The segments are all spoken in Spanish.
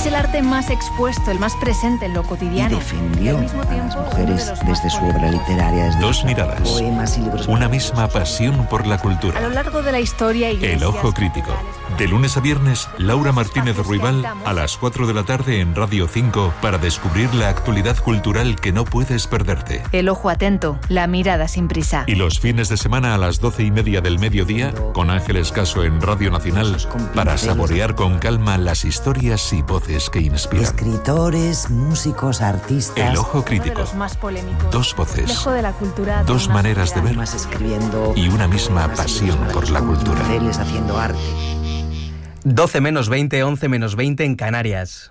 Es el arte más expuesto, el más presente en lo cotidiano. Y defendió a las mujeres desde su obra literaria. Desde Dos miradas, poemas y libros. una misma pasión por la cultura. A lo largo de la historia, El Ojo Crítico. De lunes a viernes, Laura Martínez Ruibal a las 4 de la tarde en Radio 5 para descubrir la actualidad cultural que no puedes perderte. El ojo atento, la mirada sin prisa. Y los fines de semana a las 12:30 del mediodía, con Ángeles Caso en Radio Nacional, para saborear con calma las historias y voces que inspiran. Escritores, músicos, artistas. El Ojo Crítico. Los más polémicos. Dos voces, Lejos de la cultura, dos más maneras de ver Más escribiendo. y una misma pasión por la cultura. Pinceles haciendo arte. 12 menos 20, 11 menos 20 en Canarias.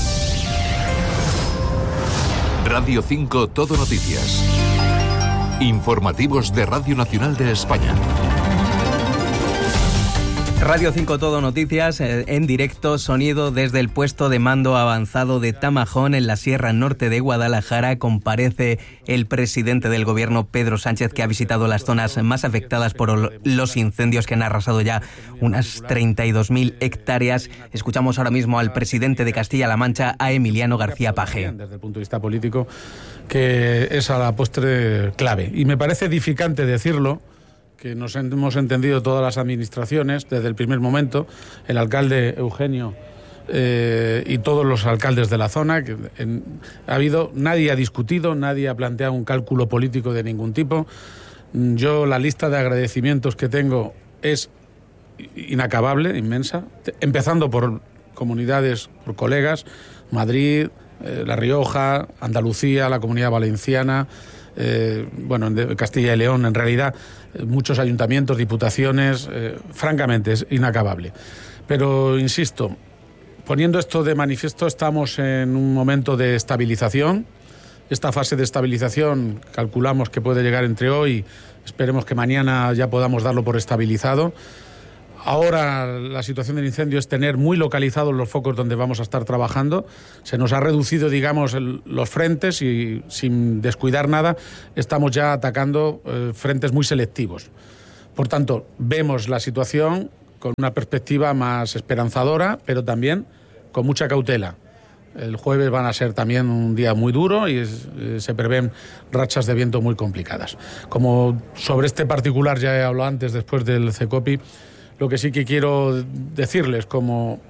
Radio 5 Todo Noticias. Informativos de Radio Nacional de España. Radio 5 Todo Noticias, en directo, sonido desde el puesto de mando avanzado de Tamajón, en la Sierra Norte de Guadalajara. Comparece el presidente del gobierno, Pedro Sánchez, que ha visitado las zonas más afectadas por los incendios que han arrasado ya unas 32.000 hectáreas. Escuchamos ahora mismo al presidente de Castilla-La Mancha, a Emiliano García Paje. Desde el punto de vista político, que es a la postre clave. Y me parece edificante decirlo, que nos hemos entendido todas las administraciones desde el primer momento, el alcalde Eugenio y todos los alcaldes de la zona, que nadie ha discutido, nadie ha planteado un cálculo político de ningún tipo. Yo, la lista de agradecimientos que tengo es inacabable, inmensa, empezando por comunidades, por colegas, Madrid, La Rioja, Andalucía, la Comunidad Valenciana, en Castilla y León, en realidad, muchos ayuntamientos, diputaciones, francamente es inacabable. Pero, insisto, poniendo esto de manifiesto, estamos en un momento de estabilización. Esta fase de estabilización calculamos que puede llegar entre hoy, esperemos que mañana ya podamos darlo por estabilizado. Ahora la situación del incendio es tener muy localizados los focos donde vamos a estar trabajando. Se nos ha reducido, digamos, los frentes y sin descuidar nada estamos ya atacando frentes muy selectivos. Por tanto, vemos la situación con una perspectiva más esperanzadora, pero también con mucha cautela. El jueves van a ser también un día muy duro y se prevén rachas de viento muy complicadas. Como sobre este particular ya he hablado antes, después del CECOPI, lo que sí que quiero decirles como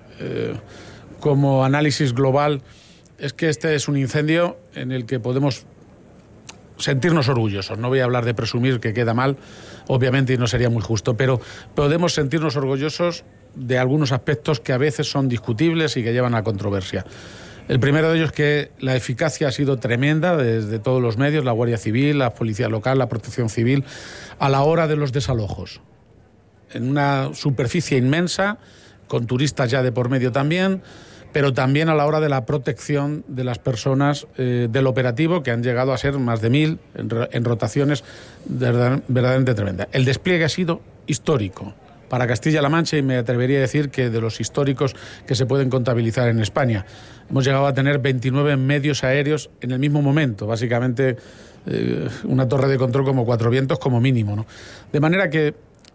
análisis global es que este es un incendio en el que podemos sentirnos orgullosos. No voy a hablar de presumir, que queda mal, obviamente, y no sería muy justo, pero podemos sentirnos orgullosos de algunos aspectos que a veces son discutibles y que llevan a controversia. El primero de ellos es que la eficacia ha sido tremenda desde todos los medios, la Guardia Civil, la Policía Local, la Protección Civil, a la hora de los desalojos. En una superficie inmensa, con turistas ya de por medio también, pero también a la hora de la protección de las personas del operativo, que han llegado a ser más de 1.000 en rotaciones verdaderamente tremendas. El despliegue ha sido histórico para Castilla-La Mancha y me atrevería a decir que de los históricos que se pueden contabilizar en España. Hemos llegado a tener 29 medios aéreos en el mismo momento, básicamente una torre de control como Cuatro Vientos como mínimo, ¿no? De manera que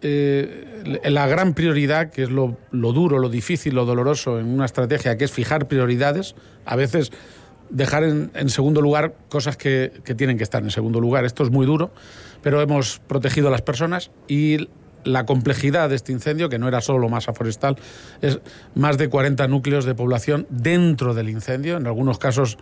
la gran prioridad, que es lo duro, lo difícil, lo doloroso en una estrategia, que es fijar prioridades, a veces dejar en segundo lugar cosas que tienen que estar en segundo lugar. Esto es muy duro, pero hemos protegido a las personas y la complejidad de este incendio, que no era solo masa forestal, es más de 40 núcleos de población dentro del incendio, en algunos casos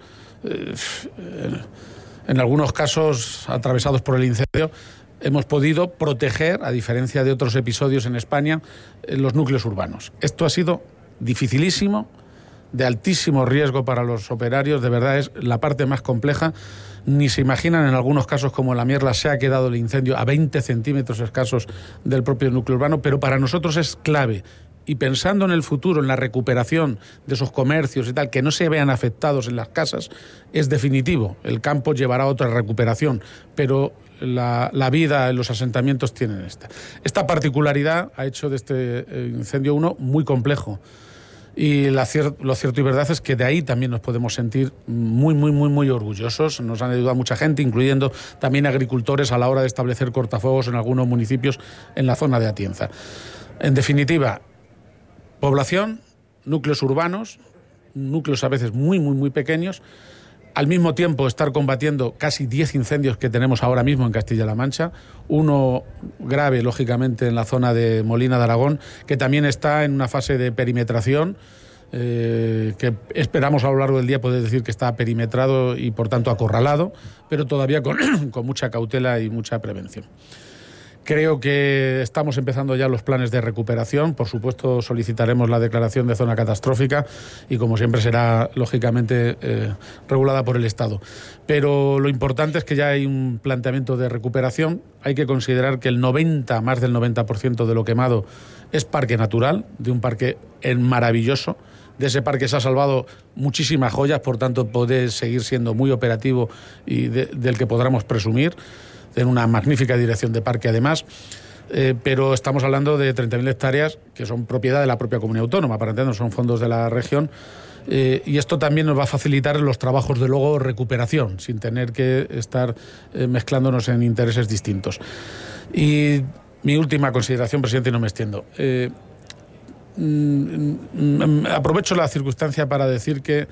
atravesados por el incendio. Hemos podido proteger, a diferencia de otros episodios en España, los núcleos urbanos. Esto ha sido dificilísimo, de altísimo riesgo para los operarios, de verdad es la parte más compleja. Ni se imaginan, en algunos casos como en La Mierla se ha quedado el incendio a 20 centímetros escasos del propio núcleo urbano, pero para nosotros es clave. Y pensando en el futuro, en la recuperación de esos comercios y tal, que no se vean afectados en las casas, es definitivo. El campo llevará otra recuperación, pero la vida en los asentamientos tienen esta particularidad ha hecho de este incendio uno muy complejo. Y lo cierto y verdad es que de ahí también nos podemos sentir muy orgullosos. Nos han ayudado mucha gente, incluyendo también agricultores, a la hora de establecer cortafuegos en algunos municipios en la zona de Atienza. En definitiva, población, núcleos urbanos, núcleos a veces muy, muy, muy pequeños. Al mismo tiempo estar combatiendo casi 10 incendios que tenemos ahora mismo en Castilla-La Mancha, uno grave, lógicamente, en la zona de Molina de Aragón, que también está en una fase de perimetración, que esperamos a lo largo del día poder decir que está perimetrado y, por tanto, acorralado, pero todavía con mucha cautela y mucha prevención. Creo que estamos empezando ya los planes de recuperación. Por supuesto, solicitaremos la declaración de zona catastrófica y, como siempre, será, lógicamente, regulada por el Estado. Pero lo importante es que ya hay un planteamiento de recuperación. Hay que considerar que más del 90% de lo quemado es parque natural, de un parque maravilloso. De ese parque se ha salvado muchísimas joyas, por tanto, puede seguir siendo muy operativo y del que podamos presumir. En una magnífica dirección de parque, además, pero estamos hablando de 30.000 hectáreas que son propiedad de la propia comunidad autónoma, para entendernos, son fondos de la región, y esto también nos va a facilitar los trabajos de luego recuperación, sin tener que estar mezclándonos en intereses distintos. Y mi última consideración, presidente, y no me extiendo. Aprovecho la circunstancia para decir que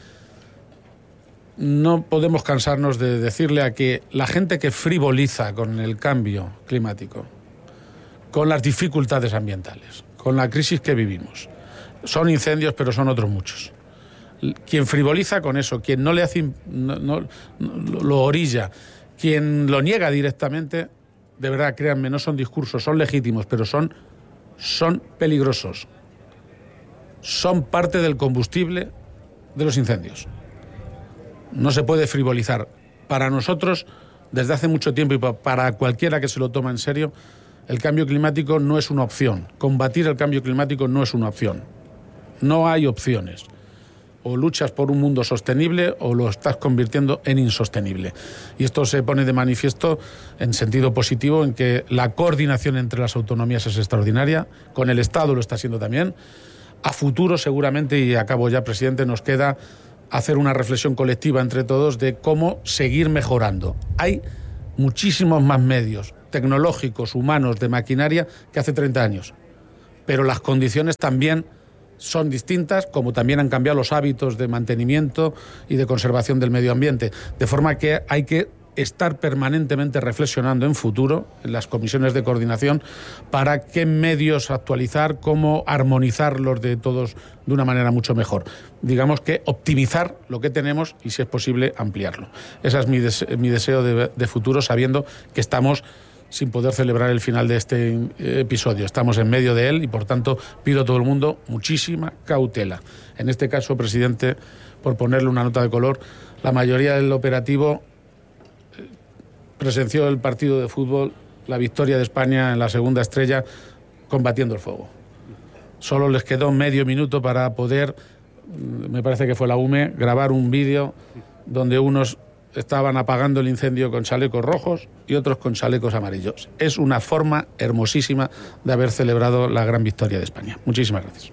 no podemos cansarnos de decirle a que la gente que frivoliza con el cambio climático, con las dificultades ambientales, con la crisis que vivimos, son incendios, pero son otros muchos. Quien frivoliza con eso, quien no le hace, lo orilla, quien lo niega directamente, de verdad, créanme, no son discursos, son legítimos, pero son peligrosos. Son parte del combustible de los incendios. No se puede frivolizar. Para nosotros, desde hace mucho tiempo, y para cualquiera que se lo toma en serio, el cambio climático no es una opción. Combatir el cambio climático no es una opción. No hay opciones. O luchas por un mundo sostenible o lo estás convirtiendo en insostenible. Y esto se pone de manifiesto en sentido positivo, en que la coordinación entre las autonomías es extraordinaria. Con el Estado lo está siendo también. A futuro, seguramente, y acabo ya, presidente, nos queda hacer una reflexión colectiva entre todos de cómo seguir mejorando. Hay muchísimos más medios tecnológicos, humanos, de maquinaria que hace 30 años. Pero las condiciones también son distintas, como también han cambiado los hábitos de mantenimiento y de conservación del medio ambiente. De forma que hay que estar permanentemente reflexionando en futuro, en las comisiones de coordinación, para qué medios actualizar, cómo armonizar los de todos de una manera mucho mejor. Digamos que optimizar lo que tenemos y, si es posible, ampliarlo. Ese es mi deseo de futuro, sabiendo que estamos sin poder celebrar el final de este episodio. Estamos en medio de él y, por tanto, pido a todo el mundo muchísima cautela. En este caso, presidente, por ponerle una nota de color, la mayoría del operativo presenció el partido de fútbol, la victoria de España en la segunda estrella, combatiendo el fuego. Solo les quedó medio minuto para poder, me parece que fue la UME, grabar un vídeo donde unos estaban apagando el incendio con chalecos rojos y otros con chalecos amarillos. Es una forma hermosísima de haber celebrado la gran victoria de España. Muchísimas gracias.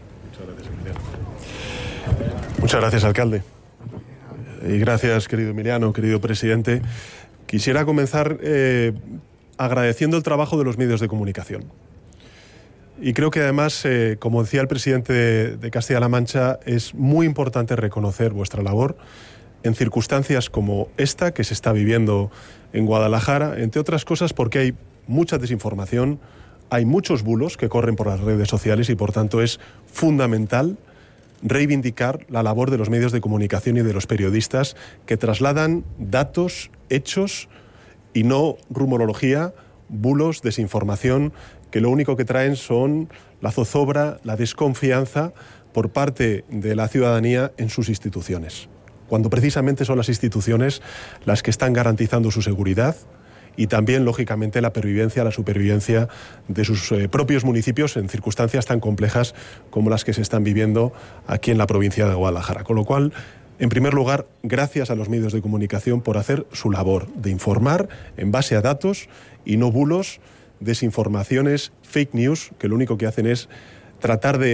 Muchas gracias, alcalde. Y gracias, querido Emiliano, querido presidente. Quisiera comenzar agradeciendo el trabajo de los medios de comunicación. Y creo que además, como decía el presidente de Castilla-La Mancha, es muy importante reconocer vuestra labor en circunstancias como esta que se está viviendo en Guadalajara, entre otras cosas porque hay mucha desinformación, hay muchos bulos que corren por las redes sociales y, por tanto, es fundamental reivindicar la labor de los medios de comunicación y de los periodistas que trasladan datos, hechos y no rumorología, bulos, desinformación, que lo único que traen son la zozobra, la desconfianza por parte de la ciudadanía en sus instituciones, cuando precisamente son las instituciones las que están garantizando su seguridad y también, lógicamente, la pervivencia, la supervivencia de sus propios municipios en circunstancias tan complejas como las que se están viviendo aquí en la provincia de Guadalajara. Con lo cual, en primer lugar, gracias a los medios de comunicación por hacer su labor de informar en base a datos y no bulos, desinformaciones, fake news, que lo único que hacen es tratar de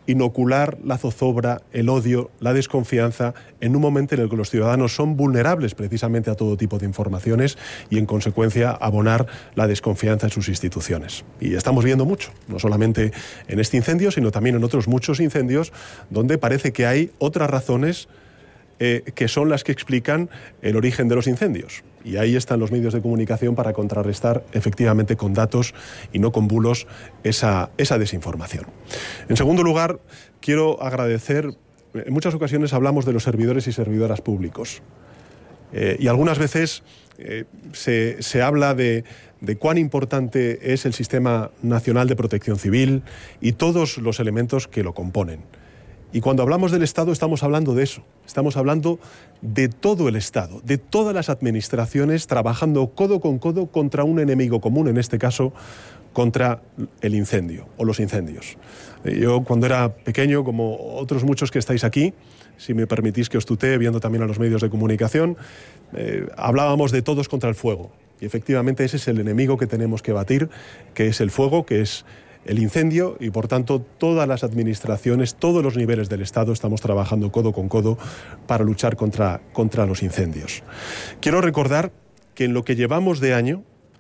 inocular la zozobra, el odio, la desconfianza en un momento en el que los ciudadanos son vulnerables precisamente a todo tipo de informaciones y en consecuencia abonar la desconfianza en sus instituciones. Y estamos viendo mucho, no solamente en este incendio, sino también en otros muchos incendios donde parece que hay otras razones que son las que explican el origen de los incendios. Y ahí están los medios de comunicación para contrarrestar efectivamente con datos y no con bulos esa desinformación. En segundo lugar, quiero agradecer, en muchas ocasiones hablamos de los servidores y servidoras públicos. Y algunas veces se habla de cuán importante es el Sistema Nacional de Protección Civil y todos los elementos que lo componen. Y cuando hablamos del Estado estamos hablando de eso, estamos hablando de todo el Estado, de todas las administraciones trabajando codo con codo contra un enemigo común, en este caso contra el incendio o los incendios. Yo cuando era pequeño, como otros muchos que estáis aquí, si me permitís que os tutee viendo también a los medios de comunicación, hablábamos de todos contra el fuego. Y efectivamente ese es el enemigo que tenemos que batir, que es el fuego, que es el incendio, y por tanto todas las administraciones, todos los niveles del Estado estamos trabajando codo con codo para luchar contra los incendios. Quiero recordar que en lo que llevamos de año,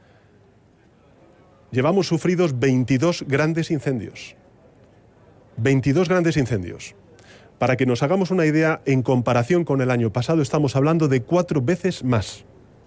llevamos sufridos 22 grandes incendios. 22 grandes incendios. Para que nos hagamos una idea, en comparación con el año pasado estamos hablando de 4 veces más.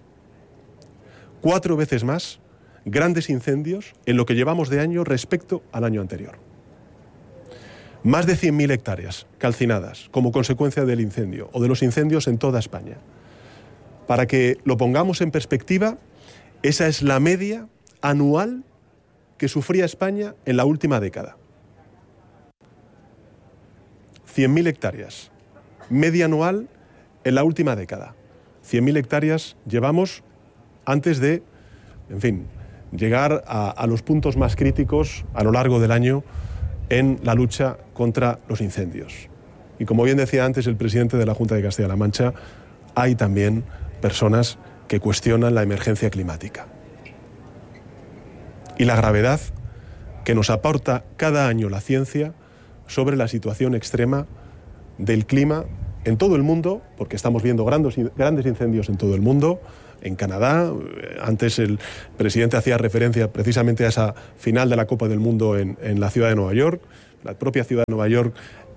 4 veces más grandes incendios en lo que llevamos de año respecto al año anterior. Más de 100.000 hectáreas calcinadas como consecuencia del incendio o de los incendios en toda España. Para que lo pongamos en perspectiva, esa es la media anual que sufría España en la última década. 100.000 hectáreas, media anual en la última década. 100.000 hectáreas llevamos antes de, en fin, llegar a los puntos más críticos a lo largo del año en la lucha contra los incendios. Y como bien decía antes el presidente de la Junta de Castilla-La Mancha, hay también personas que cuestionan la emergencia climática. Y la gravedad que nos aporta cada año la ciencia sobre la situación extrema del clima en todo el mundo, porque estamos viendo grandes incendios en todo el mundo. En Canadá, antes el presidente hacía referencia precisamente a esa final de la Copa del Mundo en la ciudad de Nueva York. La propia ciudad de Nueva York,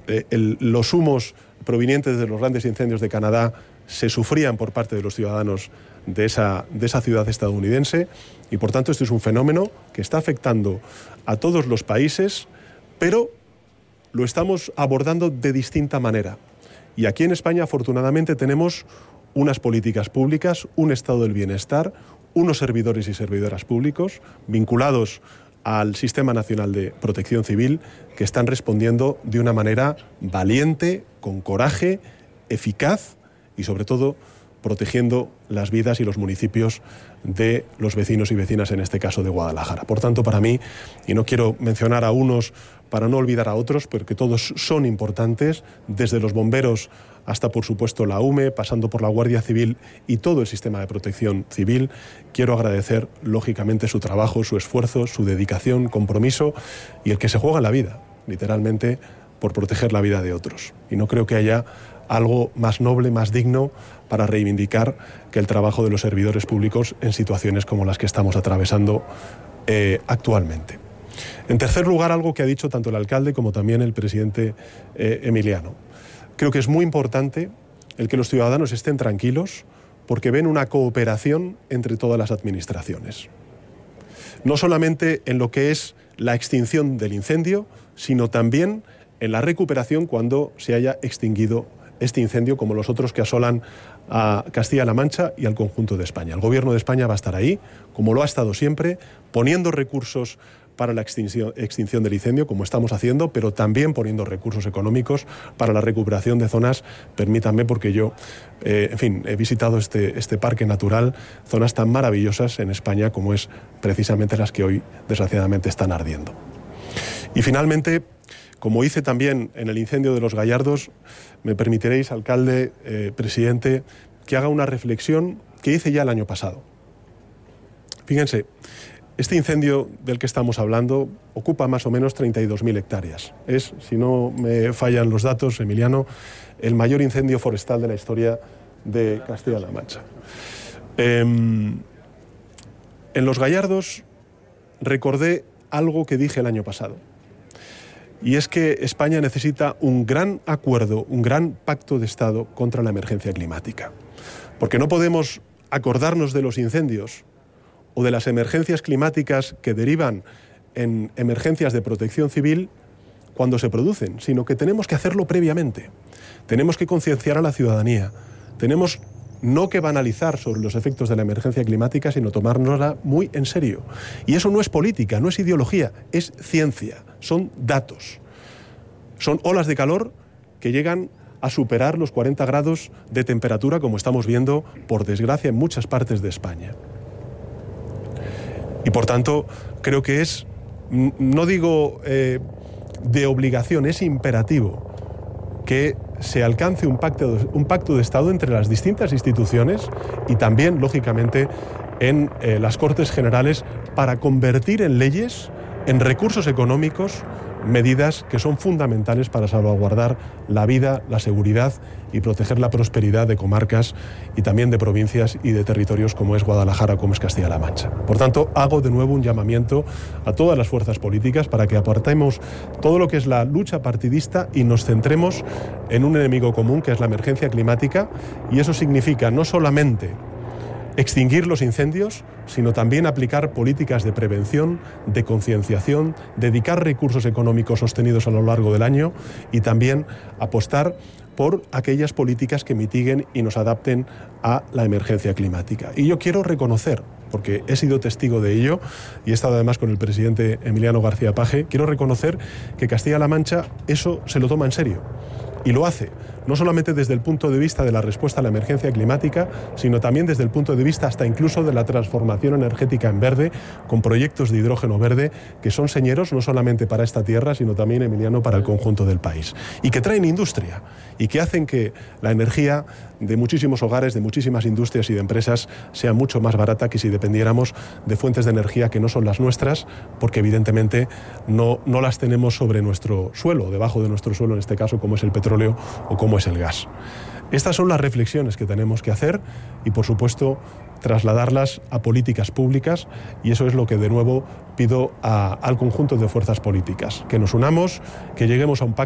los humos provenientes de los grandes incendios de Canadá se sufrían por parte de los ciudadanos de esa ciudad estadounidense, y por tanto este es un fenómeno que está afectando a todos los países, pero lo estamos abordando de distinta manera. Y aquí en España, afortunadamente, tenemos unas políticas públicas, un estado del bienestar, unos servidores y servidoras públicos vinculados al Sistema Nacional de Protección Civil que están respondiendo de una manera valiente, con coraje, eficaz y sobre todo protegiendo las vidas y los municipios de los vecinos y vecinas, en este caso de Guadalajara. Por tanto, para mí, y no quiero mencionar a unos para no olvidar a otros, porque todos son importantes, desde los bomberos hasta, por supuesto, la UME, pasando por la Guardia Civil y todo el sistema de protección civil, quiero agradecer, lógicamente, su trabajo, su esfuerzo, su dedicación, compromiso y el que se juega la vida, literalmente, por proteger la vida de otros. Y no creo que haya algo más noble, más digno para reivindicar que el trabajo de los servidores públicos en situaciones como las que estamos atravesando actualmente. En tercer lugar, algo que ha dicho tanto el alcalde como también el presidente Emiliano. Creo que es muy importante el que los ciudadanos estén tranquilos porque ven una cooperación entre todas las administraciones. No solamente en lo que es la extinción del incendio, sino también en la recuperación cuando se haya extinguido este incendio, como los otros que asolan a Castilla-La Mancha y al conjunto de España. El Gobierno de España va a estar ahí, como lo ha estado siempre, poniendo recursos para la extinción del incendio, como estamos haciendo, pero también poniendo recursos económicos para la recuperación de zonas. Permítanme, porque yo, he visitado este parque natural, zonas tan maravillosas en España como es precisamente las que hoy, desgraciadamente, están ardiendo. Y finalmente, como hice también en el incendio de Los Gallardos, me permitiréis, alcalde, presidente, que haga una reflexión que hice ya el año pasado. Fíjense, Este incendio del que estamos hablando ocupa más o menos 32.000 hectáreas. Es, si no me fallan los datos, Emiliano, el mayor incendio forestal de la historia de Castilla-La Mancha. En Los Gallardos recordé algo que dije el año pasado. Y es que España necesita un gran acuerdo, un gran pacto de Estado contra la emergencia climática. Porque no podemos acordarnos de los incendios o de las emergencias climáticas que derivan en emergencias de protección civil cuando se producen, sino que tenemos que hacerlo previamente. Tenemos que concienciar a la ciudadanía. Tenemos no que banalizar sobre los efectos de la emergencia climática, sino tomárnosla muy en serio. Y eso no es política, no es ideología, es ciencia, son datos. Son olas de calor que llegan a superar los 40 grados de temperatura, como estamos viendo, por desgracia, en muchas partes de España. Y por tanto, creo que es, no digo de obligación, es imperativo que se alcance un pacto de Estado entre las distintas instituciones y también, lógicamente, en las Cortes Generales para convertir en leyes, en recursos económicos, medidas que son fundamentales para salvaguardar la vida, la seguridad y proteger la prosperidad de comarcas y también de provincias y de territorios como es Guadalajara, como es Castilla-La Mancha. Por tanto, hago de nuevo un llamamiento a todas las fuerzas políticas para que apartemos todo lo que es la lucha partidista y nos centremos en un enemigo común, que es la emergencia climática, y eso significa no solamente extinguir los incendios, sino también aplicar políticas de prevención, de concienciación, dedicar recursos económicos sostenidos a lo largo del año y también apostar por aquellas políticas que mitiguen y nos adapten a la emergencia climática. Y yo quiero reconocer, porque he sido testigo de ello y he estado además con el presidente Emiliano García Paje, quiero reconocer que Castilla-La Mancha eso se lo toma en serio y lo hace. No solamente desde el punto de vista de la respuesta a la emergencia climática, sino también desde el punto de vista hasta incluso de la transformación energética en verde, con proyectos de hidrógeno verde que son señeros no solamente para esta tierra, sino también, Emiliano, para el conjunto del país. Y que traen industria y que hacen que la energía de muchísimos hogares, de muchísimas industrias y de empresas sea mucho más barata que si dependiéramos de fuentes de energía que no son las nuestras, porque evidentemente no las tenemos sobre nuestro suelo, debajo de nuestro suelo en este caso, como es el petróleo o como es el gas. Estas son las reflexiones que tenemos que hacer y, por supuesto, trasladarlas a políticas públicas, y eso es lo que de nuevo pido al conjunto de fuerzas políticas, que nos unamos, que lleguemos a un pacto